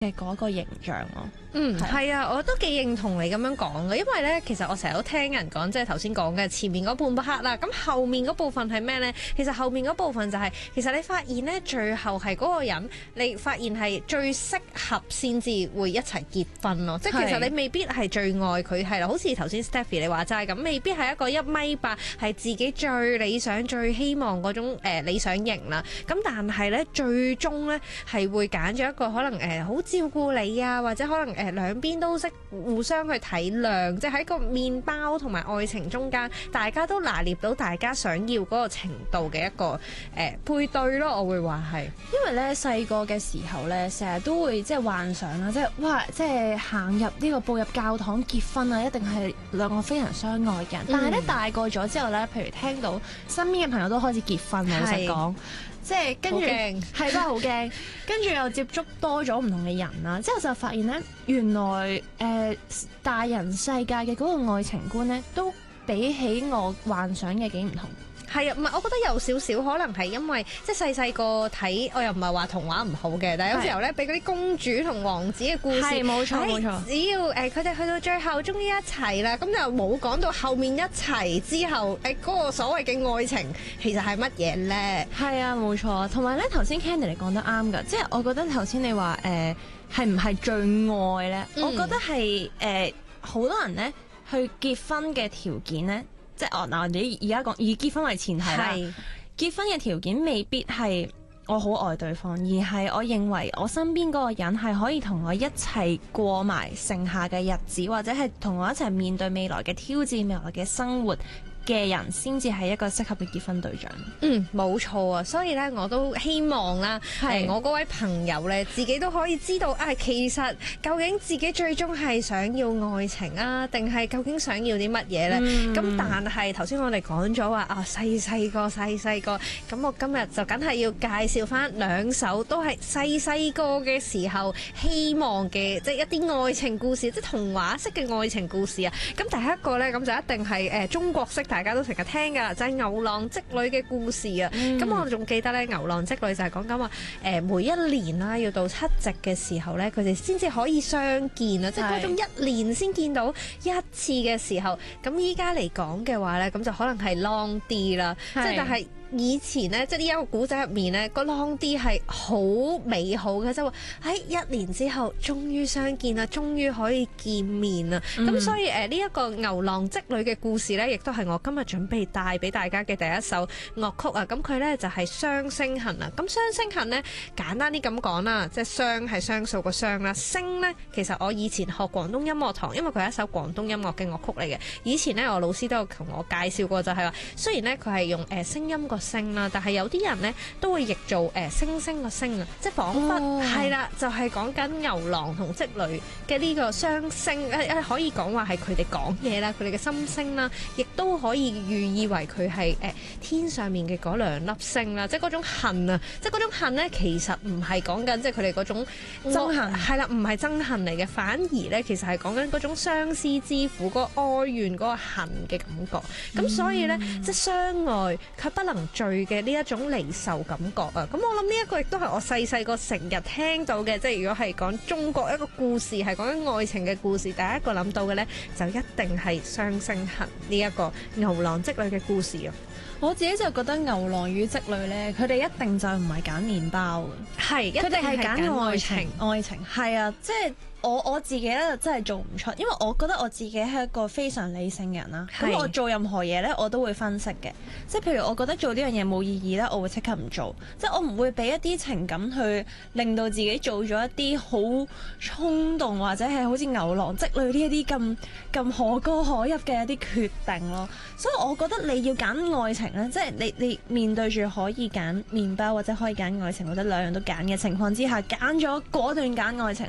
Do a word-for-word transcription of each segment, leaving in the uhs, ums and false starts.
嘅嗰個形象咯。 嗯， 係啊係啊，我都幾認同你咁樣講嘅，因為咧，其實我成日都聽人講，即係頭先講嘅前面嗰半部刻啦，咁後面嗰部分係咩咧？其實後面嗰部分就係、是，其實你發現咧，最後係嗰個人，你發現係最適合先至會一齊結婚咯。即係其實你未必係最愛佢，係啦，好似頭先 Stephy 你話齋咁，未必係一個一米八係自己最理想、最希望嗰種、呃、理想型啦。咁但係咧，最終咧係會揀咗一個可能誒好、呃、照顧你啊，或者可能。誒兩邊都識互相去體諒，即係喺個麵包同埋愛情中間，大家都拿捏到大家想要嗰個程度嘅一個誒、呃、配對咯，我會話係。 因為咧細個嘅時候咧，成日都會即係幻想啦，即係哇，即係行入呢個步入教堂結婚啊，一定係兩個非常相愛嘅人。但係咧大個咗之後咧，譬如聽到身邊嘅朋友都開始結婚，老實講。即係跟住係都係好驚，跟住又接觸多咗唔同嘅人啦，之後就發現咧，原來誒、呃、大人世界嘅嗰個愛情觀咧，都比起我幻想嘅幾唔同。 係啊，唔係，我覺得有少少可能係因為即係細細個睇，我又唔係話童話唔好嘅，但係有時候咧俾嗰啲公主同王子嘅故事， 係冇錯冇錯， 只要誒佢哋去到最後終於一齊啦，咁就冇講到後面一齊之後誒嗰、呃嗰個所謂嘅愛情其實係乜嘢咧？係啊，冇錯，同埋咧頭先 Candy 你講得啱㗎，即係我覺得頭先你話誒係唔係最愛咧？嗯、我覺得係誒好多人咧去結婚嘅條件咧。即係我嗱，你而家講以結婚為前提啦，是結婚嘅條件未必係我好愛對方，而係我認為我身邊嗰個人係可以同我一齊過埋剩下嘅日子，或者係同我一齊面對未來嘅挑戰、未來嘅生活嘅人先至係一個適合嘅結婚對象。 嗯，冇錯啊，所以咧我都希望啦，係、呃、我嗰位朋友咧自己都可以知道啊，其實究竟自己最終係想要愛情啊，定係究竟想要啲乜嘢咧？咁、嗯、但係頭先我哋講咗話啊，細細個細細個，咁我今日就梗係要介紹翻兩首都係細細個嘅時候希望嘅，即係一啲愛情故事，即係童話式嘅愛情故事啊。咁第一個咧，咁就一定係誒、呃、中國式。大家都成日聽㗎，就係、是、牛郎織女嘅故事啊！咁、嗯、我仲記得咧，牛郎織女就係講緊話誒每一年啦，要到七夕嘅時候咧，佢哋先至可以相見啊！是即係嗰種一年先見到一次嘅時候，咁依家嚟講嘅話咧，咁就可能係 long 啲啦，即係是但係。以前咧，即係呢一個古仔入面咧，個 long 啲係好美好嘅，即係話喺一年之後終於相見啦，終於可以見面啦。咁、嗯、所以誒呢一個牛郎織女嘅故事咧，亦都係我今日準備帶俾大家嘅第一首樂曲啊。咁佢咧就係雙星痕啊。咁雙星痕咧簡單啲咁講啦，即係雙係雙數個雙啦，星咧其實我以前學廣東音樂堂，因為佢係一首廣東音樂嘅樂曲嚟嘅。以前咧我老師都有同我介紹過，就係話雖然咧佢係用誒聲音個星啦，但係有啲人咧都會譯做誒、呃、星星個星啊，即係彷彿係啦，就係講緊牛郎同織女嘅呢個雙星誒誒，可以講話係佢哋講嘢啦，佢哋嘅心聲啦，亦都可以寓意為佢係誒天上面嘅嗰兩粒星啦，即係嗰種恨啊，即係嗰種恨咧，其實唔係講緊即係佢哋嗰種憎恨，係啦，唔係憎恨嚟嘅，反而咧其實係講緊嗰種相思之苦、嗰、那個哀怨、嗰、那個恨嘅感覺。咁、嗯、所以咧，即係相愛卻不能聚嘅呢一種離愁感覺啊！咁我諗呢一個亦都係我細細個成日聽到嘅，即係如果係講中國一個故事，係講緊愛情嘅故事，第一個諗到嘅咧，就一定係雙星痕呢一個牛郎織女嘅故事啊！ 我自己就覺得牛郎與織女咧，佢哋一定就唔係揀麵包嘅，係佢哋係揀愛情，愛情係啊，即係。我我自己咧真係做唔出，因為我覺得我自己係一個非常理性人啦。咁是我做任何嘢咧，我都會分析嘅。即係譬如我覺得做呢樣嘢冇意義咧，我會即刻唔做。即係我唔會俾一啲情感去令到自己做咗一啲好衝動或者係好似牛郎織女呢一啲咁咁可歌可泣嘅一啲決定咯。所以我覺得你要揀愛情咧，即係你你面對住可以揀麵包或者可以揀愛情或者兩樣都揀嘅情況之下，揀咗果斷揀愛情咧，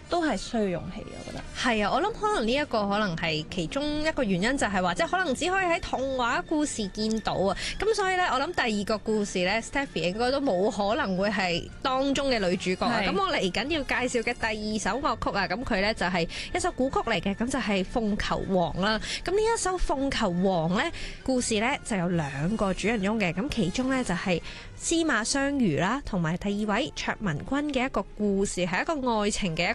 都係需要勇氣嘅，我覺得。 係啊，我諗可能呢一個可能係其中一個原因，就係話即係可能只可以喺童話故事見到啊。咁所以咧，我諗第二個故事咧 Stephy 應該都冇可能會係當中嘅女主角啊。咁我嚟緊要介紹嘅第二首樂曲啊，咁佢咧就係一首古曲嚟嘅，咁就係《鳳求凰》啦。咁呢一首《鳳求凰》咧，故事咧就有兩個主人翁嘅，咁其中咧就係司馬相如啦，同埋第二位卓文君嘅一個故事，係一個愛情嘅一